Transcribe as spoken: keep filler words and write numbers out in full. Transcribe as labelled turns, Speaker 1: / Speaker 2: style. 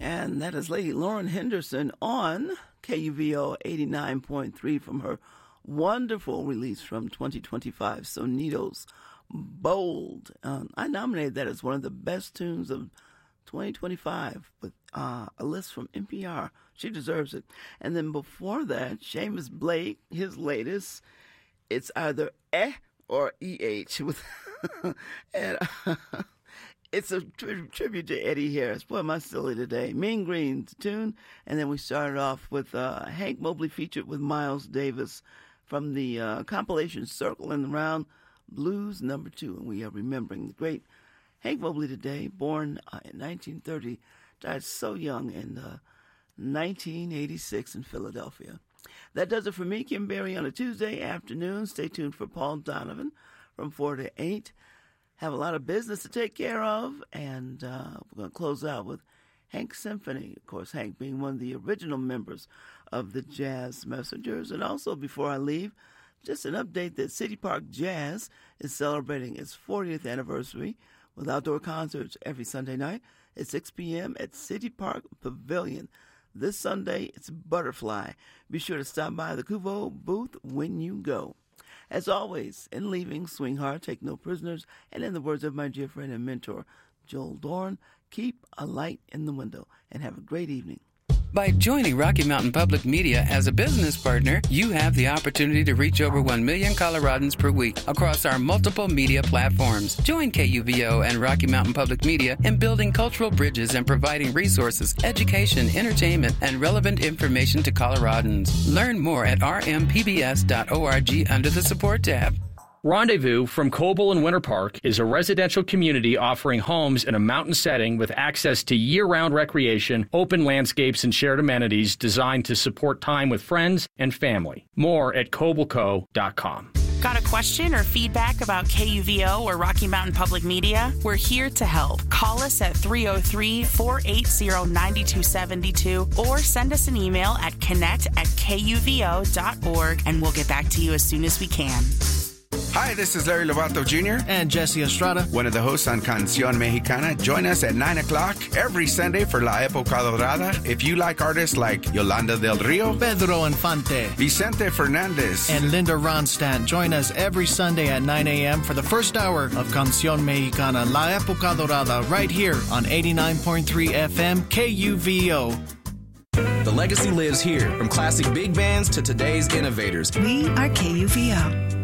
Speaker 1: And that is Lady Lauren Henderson on K U V O eighty-nine point three from her wonderful release from twenty twenty-five, Sonidos Bold. Um, I nominated that as one of the best tunes of twenty twenty-five with uh, a list from N P R. She deserves it. And then before that, Seamus Blake, his latest, it's either eh or E H. With and uh, it's a tri- tribute to Eddie Harris. Boy, am I silly today. Mean Green's tune. And then we started off with uh, Hank Mobley featured with Miles Davis from the uh, compilation Circle in the Round, Blues number two. And we are remembering the great Hank Mobley today, born uh, in nineteen thirty, died so young in uh, nineteen eighty-six in Philadelphia. That does it for me, Kim Berry, on a Tuesday afternoon. Stay tuned for Paul Donovan from four to eight. Have a lot of business to take care of, and uh, we're going to close out with Hank Symphony. Of course, Hank being one of the original members of the Jazz Messengers. And also, before I leave, just an update that City Park Jazz is celebrating its fortieth anniversary with outdoor concerts every Sunday night at six p.m. at City Park Pavilion. This Sunday, it's Butterfly. Be sure to stop by the Kuvo booth when you go. As always, in leaving, swing hard, take no prisoners, and in the words of my dear friend and mentor, Joel Dorn, keep a light in the window, and have a great evening.
Speaker 2: By joining Rocky Mountain Public Media as a business partner, you have the opportunity to reach over one million Coloradans per week across our multiple media platforms. Join K U V O and Rocky Mountain Public Media in building cultural bridges and providing resources, education, entertainment, and relevant information to Coloradans. Learn more at r m p b s dot org under the support tab.
Speaker 3: Rendezvous from Coble and Winter Park is a residential community offering homes in a mountain setting with access to year-round recreation, open landscapes, and shared amenities designed to support time with friends and family. More at coble co dot com.
Speaker 4: Got a question or feedback about K U V O or Rocky Mountain Public Media? We're here to help. Call us at three oh three, four eight zero, nine two seven two or send us an email at connect at k u v o dot org, and we'll get back to you as soon as we can.
Speaker 5: Hi, this is Larry Lovato Junior
Speaker 6: And Jesse Estrada,
Speaker 5: one of the hosts on Canción Mexicana. Join us at nine o'clock every Sunday for La Época Dorada. If you like artists like Yolanda del Rio,
Speaker 6: Pedro Infante,
Speaker 5: Vicente Fernandez,
Speaker 6: and Linda Ronstadt, join us every Sunday at nine a.m. for the first hour of Canción Mexicana, La Época Dorada, right here on eighty-nine point three F M K U V O.
Speaker 7: The legacy lives here, from classic big bands to today's innovators.
Speaker 8: We are K U V O.